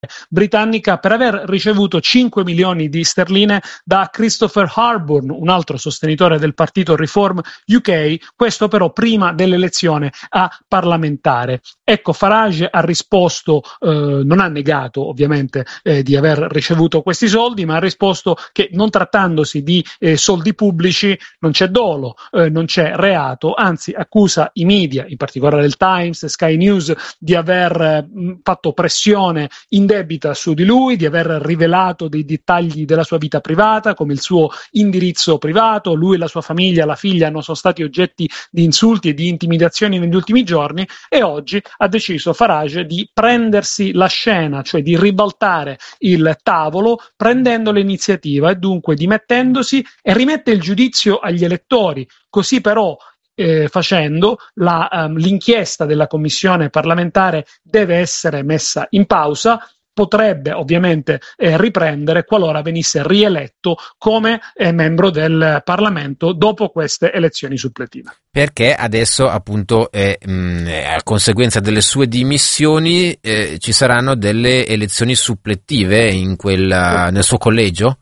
britannica per aver ricevuto 5 milioni di sterline da Christopher Harburn, un altro sostenitore del partito Reform UK, questo però prima dell'elezione a parlamentare. Ecco, Farage ha risposto, non ha negato ovviamente di aver ricevuto questi soldi, ma ha risposto che non trattandosi di soldi pubblici non c'è dolo, non c'è reato, anzi accusa i media, in particolare il Times, Sky News, di aver fatto pressione indebita su di lui, di aver rivelato dei dettagli della sua vita privata, come il suo indirizzo privato. Lui, la sua famiglia, la figlia sono stati oggetti di insulti e di intimidazioni negli ultimi giorni, e oggi ha deciso Farage di prendersi la scena, cioè di ribaltare il tavolo prendendo l'iniziativa e dunque dimettendosi, e rimette il giudizio agli elettori. Così però facendo l'inchiesta della commissione parlamentare deve essere messa in pausa. Potrebbe ovviamente riprendere qualora venisse rieletto come membro del Parlamento dopo queste elezioni suppletive. Perché adesso appunto a conseguenza delle sue dimissioni ci saranno delle elezioni suppletive nel suo collegio?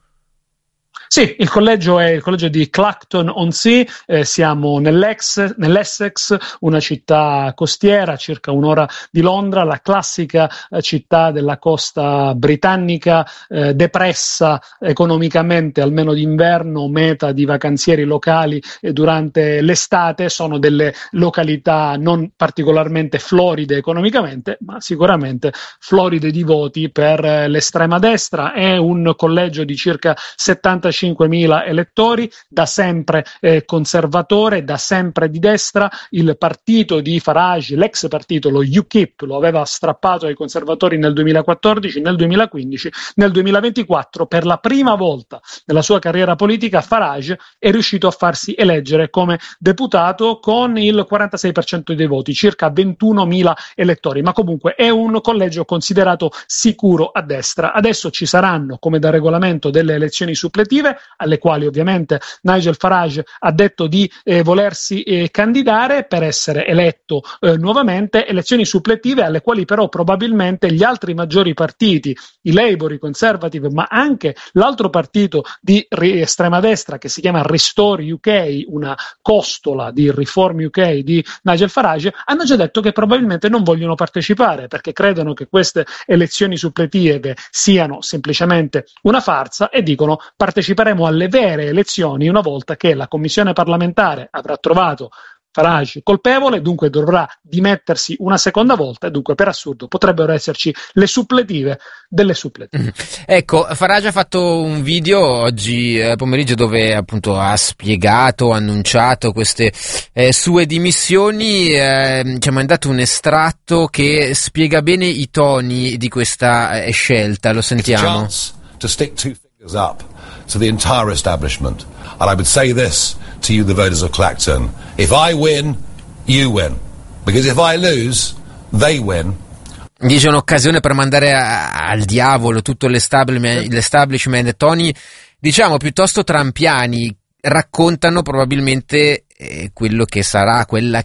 Sì, il collegio è il collegio di Clacton-on-Sea, siamo nell'Essex, una città costiera, circa un'ora di Londra, la classica città della costa britannica, depressa economicamente, almeno d'inverno, meta di vacanzieri locali durante l'estate. Sono delle località non particolarmente floride economicamente, ma sicuramente floride di voti per l'estrema destra. È un collegio di circa 75.000 elettori, da sempre conservatore, da sempre di destra. Il partito di Farage, l'ex partito, lo UKIP, lo aveva strappato ai conservatori nel 2014, nel 2015, nel 2024 per la prima volta nella sua carriera politica Farage è riuscito a farsi eleggere come deputato con il 46% dei voti, circa 21.000 elettori, ma comunque è un collegio considerato sicuro a destra. Adesso ci saranno, come da regolamento, delle elezioni suppletive alle quali ovviamente Nigel Farage ha detto di volersi candidare per essere eletto nuovamente, elezioni suppletive alle quali però probabilmente gli altri maggiori partiti, i Labour, i Conservative, ma anche l'altro partito di estrema destra che si chiama Restore UK, una costola di Reform UK di Nigel Farage, hanno già detto che probabilmente non vogliono partecipare perché credono che queste elezioni suppletive siano semplicemente una farsa e dicono: parteciperemo alle vere elezioni una volta che la commissione parlamentare avrà trovato Farage colpevole, dunque dovrà dimettersi una seconda volta e dunque per assurdo potrebbero esserci le suppletive delle suppletive. Ecco, Farage ha fatto un video oggi pomeriggio dove appunto ha spiegato, ha annunciato queste sue dimissioni, ci ha mandato un estratto che spiega bene i toni di questa scelta, lo sentiamo. To stick two fingers up to the entire establishment, and I would say this to you, the voters of Clacton: if I win, you win, because if I lose, they win. Dice un'occasione per mandare al diavolo tutto l'establishment. Toni, diciamo, piuttosto trampiani, raccontano probabilmente quella che sarà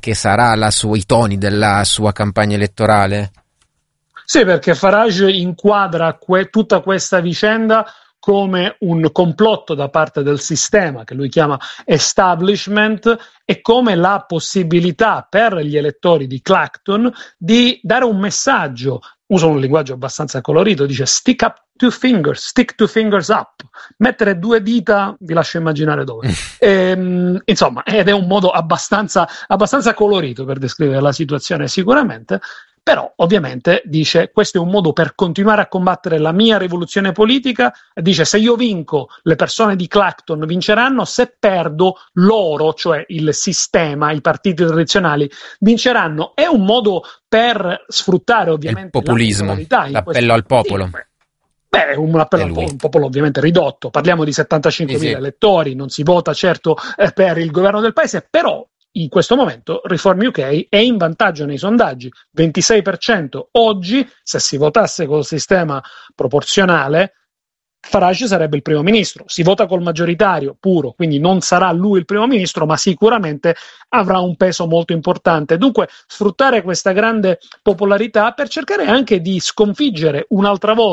i toni della sua campagna elettorale. Sì, perché Farage inquadra tutta questa vicenda come un complotto da parte del sistema, che lui chiama establishment, e come la possibilità per gli elettori di Clacton di dare un messaggio. Usa un linguaggio abbastanza colorito, dice stick two fingers up, mettere due dita, vi lascio immaginare dove. Insomma, ed è un modo abbastanza colorito per descrivere la situazione sicuramente. Però ovviamente dice: questo è un modo per continuare a combattere la mia rivoluzione politica. Dice: se io vinco, le persone di Clacton vinceranno, se perdo, loro, cioè il sistema, i partiti tradizionali, vinceranno. È un modo per sfruttare ovviamente il populismo, l'appello al popolo. Beh, è un appello a un popolo ovviamente ridotto, parliamo di 75.000 elettori, non si vota certo per il governo del paese, però in questo momento Reform UK è in vantaggio nei sondaggi, 26% oggi. Se si votasse col sistema proporzionale Farage sarebbe il primo ministro. Si vota col maggioritario puro, quindi non sarà lui il primo ministro, ma sicuramente avrà un peso molto importante. Dunque, sfruttare questa grande popolarità per cercare anche di sconfiggere un'altra volta